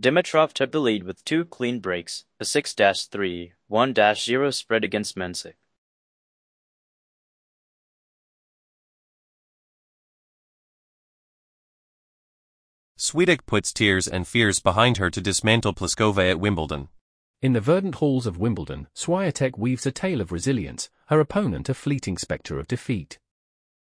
Dimitrov took the lead with 2 clean breaks, a 6-3, 1-0 spread against Mensik. Swiatek puts tears and fears behind her to dismantle Pliskova at Wimbledon. In the verdant halls of Wimbledon, Swiatek weaves a tale of resilience, her opponent a fleeting spectre of defeat.